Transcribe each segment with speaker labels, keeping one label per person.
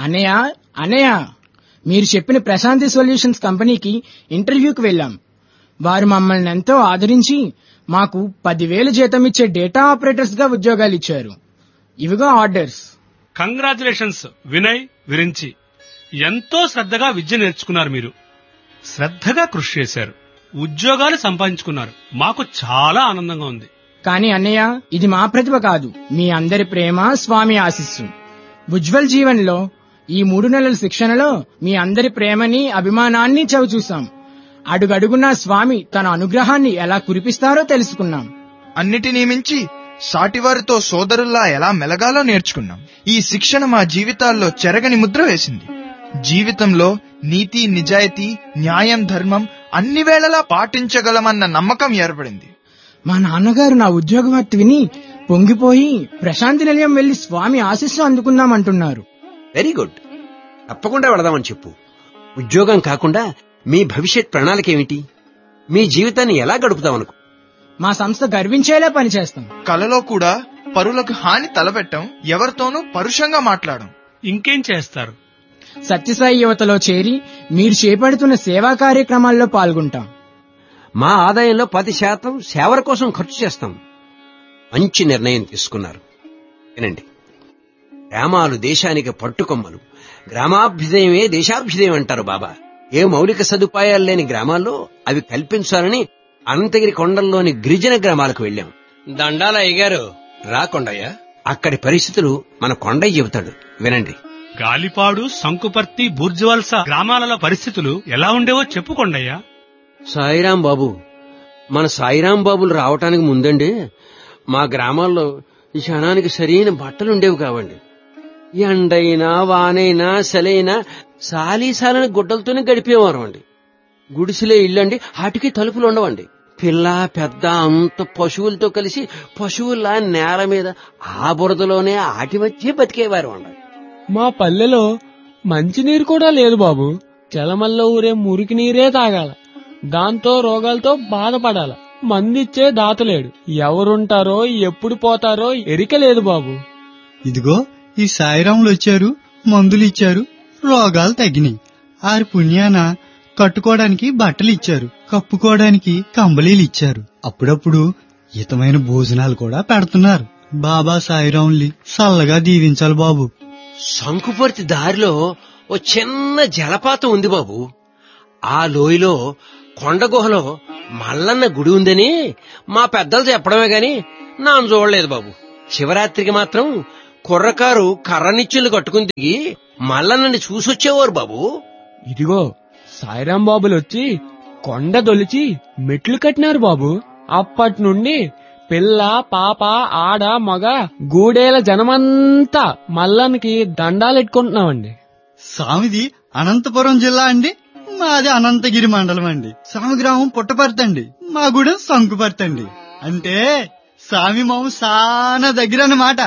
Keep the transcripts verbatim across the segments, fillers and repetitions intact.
Speaker 1: అన్నయ్య అన్నయ్య మీరు చెప్పిన ప్రశాంతి సొల్యూషన్స్ కంపెనీకి ఇంటర్వ్యూకి వెళ్ళాం. వారు మమ్మల్ని ఎంతో ఆదరించి మాకు పదివేలు జీతం ఇచ్చే డేటా ఆపరేటర్స్ గా ఉద్యోగాలు ఇచ్చారు. ఇవిగో ఆర్డర్స్.
Speaker 2: కంగ్రాచులేషన్స్ వినయ్, విరించి. ఎంతో శ్రద్ధగా విద్య నేర్చుకున్నారు. మీరు శ్రద్ధగా కృషి చేశారు, ఉద్యోగాలు సంపాదించుకున్నారు. మాకు చాలా ఆనందంగా ఉంది.
Speaker 1: కానీ అన్నయ్య, ఇది మా ప్రతిభ కాదు, మీ అందరి ప్రేమ, స్వామి ఆశీస్సు. ఉజ్వల్ జీవన్ లో ఈ మూడు నెలల శిక్షణలో మీ అందరి ప్రేమని, అభిమానాన్ని చవిచూశాం. అడుగడుగునా స్వామి తన అనుగ్రహాన్ని ఎలా కురిపిస్తారో తెలుసుకున్నాం.
Speaker 3: అన్నిటినీ మించి సాటివారితో సోదరుల్లా ఎలా మెలగాలో నేర్చుకున్నాం. ఈ శిక్షణ మా జీవితాల్లో చెరగని ముద్ర వేసింది. జీవితంలో నీతి, నిజాయితీ, న్యాయం, ధర్మం అన్ని వేళలా పాటించగలమన్న నమ్మకం ఏర్పడింది.
Speaker 1: మా నాన్నగారు నా ఉద్యోగవార్త విని పొంగిపోయి ప్రశాంతి నిలయం వెళ్లి స్వామి ఆశీస్సు అందుకుందామంటున్నారు.
Speaker 4: Very good. తప్పకుండా వెళదామని చెప్పు. ఉద్యోగం కాకుండా మీ భవిష్యత్ ప్రణాళిక ఏమిటి? మీ జీవితాన్ని ఎలా గడుపుతామనుకో.
Speaker 1: మా సంస్థ గర్వించేలా పనిచేస్తాం.
Speaker 3: కలలో కూడా పరులకు హాని తలపెట్టం, ఎవరితోనూ పరుషంగా మాట్లాడం.
Speaker 2: ఇంకేం చేస్తారు?
Speaker 1: సత్యసాయి యువతలో చేరి మీరు చేపడుతున్న సేవా కార్యక్రమాల్లో పాల్గొంటాం.
Speaker 4: మా ఆదాయంలో పది శాతం సేవల కోసం ఖర్చు చేస్తాం. మంచి నిర్ణయం తీసుకున్నారు. వినండి, గ్రామాలు దేశానికి పట్టుకొమ్మలు, గ్రామాభ్యుదయమే దేశాభ్యుదయం అంటారు బాబా. ఏ మౌలిక సదుపాయాలు లేని గ్రామాల్లో అవి కల్పించాలని అనంతగిరి కొండల్లోని గిరిజన గ్రామాలకు వెళ్లాం.
Speaker 5: దండాల అయ్యగారు. రా కొండయ్య.
Speaker 4: అక్కడి పరిస్థితులు మన కొండయ్య చెబుతాడు, వినండి.
Speaker 2: గాలిపాడు, సంకుపర్తి, బూర్జువల్స గ్రామాలలో పరిస్థితులు ఎలా ఉండేవో చెప్పు కొండయ్య.
Speaker 4: సాయిరాం బాబు, మన సాయిరాం బాబులు రావటానికి ముందండి మా గ్రామాల్లో ఈ క్షణానికి సరైన బట్టలుండేవి కావండి. ఎండైనా వానైనా సలైనా సాలీసాలని గుడ్డలతోనే గడిపేవారు అండి. గుడిసెలే ఇల్లండి, వాటికి తలుపులు ఉండవండి. పిల్ల పెద్ద అంత పశువులతో కలిసి పశువుల నేల మీద ఆ బురదలోనే ఆటి వచ్చి బతికేవారు అండి.
Speaker 6: మా పల్లెలో మంచినీరు కూడా లేదు బాబు. చలమల్లో ఊరే మురికి నీరే తాగాల. దాంతో రోగాలతో బాధపడాల. మందిచ్చే దాతలేడు. ఎవరుంటారో ఎప్పుడు పోతారో ఎరిక లేదు బాబు.
Speaker 7: ఇదిగో ఈ సాయిరాములు వచ్చారు, మందులు ఇచ్చారు, రోగాలు తగ్గినాయి. ఆరి పుణ్యాన కట్టుకోవడానికి బట్టలు ఇచ్చారు, కప్పుకోవడానికి కంబళీలు ఇచ్చారు. అప్పుడప్పుడు హితమైన భోజనాలు కూడా పెడుతున్నారు. బాబా సాయిరాముల్ని చల్లగా దీవించాలి బాబు.
Speaker 4: సంకుపర్తి దారిలో ఓ చిన్న జలపాతం ఉంది బాబు. ఆ లోయలో కొండ గుహలో మల్లన్న గుడి ఉందని మా పెద్దలు చెప్పడమే గాని నాను చూడలేదు బాబు. శివరాత్రికి మాత్రం కుర్రకారు కర్రనిచ్చులు కట్టుకుని దిగి మల్లన్నని చూసొచ్చేవారు బాబు.
Speaker 6: ఇదిగో సాయిరాం బాబులు వచ్చి కొండ దొలిచి మెట్లు కట్టినారు బాబు. అప్పటి నుండి పిల్ల పాప ఆడ మగ గూడేల జనమంతా మల్లనికి దండాలెట్టుకుంటున్నామండి.
Speaker 7: స్వామిది అనంతపురం జిల్లా అండి, మాది అనంతగిరి మండలం అండి. స్వామి గ్రామం పుట్టపర్తి అండి, మా గూడెం సంకుపర్తి అండి. అంటే స్వామి మాము సానా దగ్గర అన్నమాట.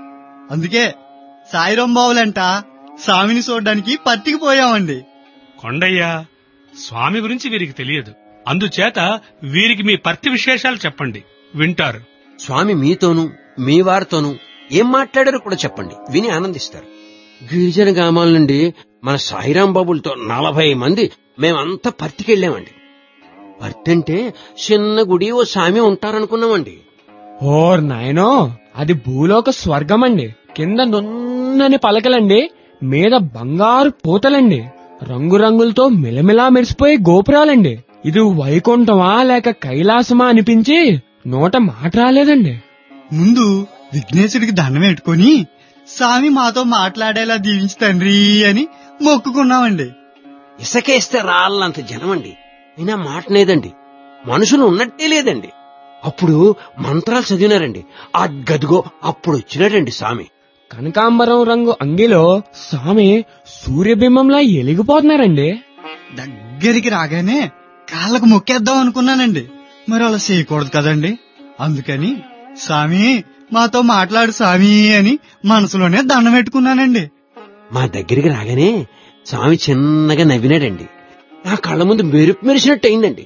Speaker 7: అందుకే సాయిరాం బావులంట స్వామిని చూడడానికి పత్తికి పోయామండి.
Speaker 2: కొండయ్య, స్వామి గురించి వీరికి తెలియదు. అందుచేత వీరికి మీ పర్తి విశేషాలు చెప్పండి, వింటారు.
Speaker 4: స్వామి మీతోనూ మీ వారితోనూ ఏం మాట్లాడారో కూడా చెప్పండి, విని ఆనందిస్తారు. గిరిజన గ్రామాల నుండి మన సాయిరాం బాబులతో నలభై మంది మేమంతా పర్తికెళ్లామండి. పర్తి అంటే చిన్న గుడి, ఓ స్వామి ఉంటారనుకున్నామండి.
Speaker 6: ఓర్ నాయనో, అది భూలోక స్వర్గమండి. కింద నున్నని పలకలండి, మీద బంగారు పూతలండి, రంగురంగులతో మిలమిలా మెరిసిపోయే గోపురాలండి. ఇది వైకుంఠమా లేక కైలాసమా అనిపించి నోట మాట రాలేదండి.
Speaker 7: ముందు విఘ్నేశుడికి దండం పెట్టుకుని స్వామి మాతో మాట్లాడేలా దీవించి తండ్రి అని మొక్కుకున్నామండి.
Speaker 4: ఇసకేస్తే రాళ్ళంత జనమండి, అయినా మాటనేదండి. మనుషులు ఉన్నట్టే లేదండి. అప్పుడు మంత్రాలు చదివినారండి. ఆ గదిగో అప్పుడు వచ్చినాడండి స్వామి.
Speaker 6: కనకాంబరం రంగు అంగిలో స్వామి సూర్యబింబంలా ఎలిగిపోతున్నారండి.
Speaker 7: దగ్గరికి రాగానే కాళ్ళకు మొక్కేద్దాం అనుకున్నానండి. మరి అలా చేయకూడదు కదండి. అందుకని స్వామి మాతో మాట్లాడు స్వామి అని మనసులోనే దండం పెట్టుకున్నానండి.
Speaker 4: మా దగ్గరికి రాగానే స్వామి చిన్నగా నవ్వినాడండి. నా కళ్ళ ముందు మెరుపు మెరిసినట్టు అయిందండి.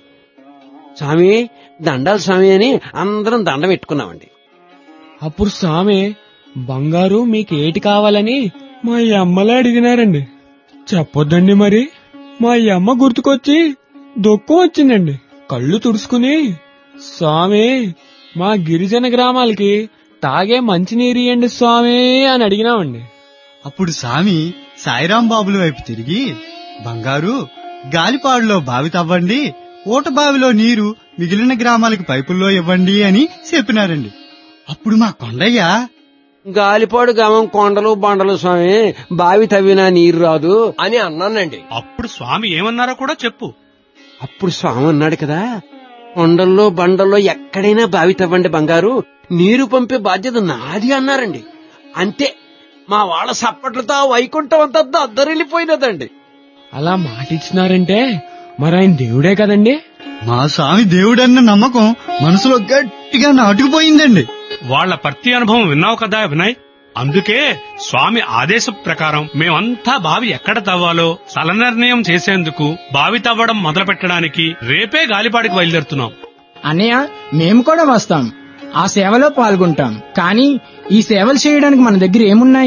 Speaker 4: స్వామి దండాలు స్వామి అని అందరం దండం పెట్టుకున్నామండి.
Speaker 6: అప్పుడు స్వామి, బంగారు మీకేటి కావాలని మా అమ్మలే అడిగినారండి. చెప్పొద్దండి మరి. మా అమ్మ గుర్తుకొచ్చి దుఃఖం వచ్చిందండి. కళ్ళు తుడుచుకుని, స్వామి మా గిరిజన గ్రామాలకి తాగే మంచినీరు ఇయ్యండి స్వామి అని అడిగినామండి.
Speaker 7: అప్పుడు స్వామి సాయిరాం బాబుల వైపు తిరిగి, బంగారు గాలిపాడులో బావి తవ్వండి, ఊట బావిలో నీరు మిగిలిన గ్రామాలకు పైపుల్లో ఇవ్వండి అని చెప్పినారండి. అప్పుడు మా కొండయ్య,
Speaker 4: గాలిపాడు గ్రామం కొండలు బండలు స్వామి, బావి తవ్వినా నీరు రాదు
Speaker 5: అని అన్నానండి.
Speaker 2: అప్పుడు స్వామి ఏమన్నారో కూడా చెప్పు.
Speaker 4: అప్పుడు స్వామి అన్నాడు కదా, కొండల్లో బండల్లో ఎక్కడైనా బావి తవ్వండి బంగారు, నీరు పంపే బాధ్యత నాది అన్నారండి. అంతే, మా వాళ్ళ సప్పట్లతో వైకుంఠం అంతా దద్దరిల్లిపోయినదండి.
Speaker 6: అలా మాట ఇచ్చినారంటే మరి ఆయన దేవుడే కదండి.
Speaker 7: మా స్వామి దేవుడన్న నమ్మకం మనసులో గట్టిగా నాటుకుపోయిందండి.
Speaker 2: వాళ్ళ ప్రతి అనుభవం విన్నావు కదా వినయ్. అందుకే స్వామి ఆదేశం ప్రకారం మేమంతా బావి ఎక్కడ తవ్వాలో స్థల నిర్ణయం చేసేందుకు బావి తవ్వడం మొదలు పెట్టడానికి రేపే గాలిపాడికి బయలుదేరుతున్నాం.
Speaker 1: అన్నయ్య, మేము కూడా వస్తాం, ఆ సేవలో పాల్గొంటాం. కానీ ఈ సేవలు చేయడానికి మన దగ్గర ఏమున్నాయి?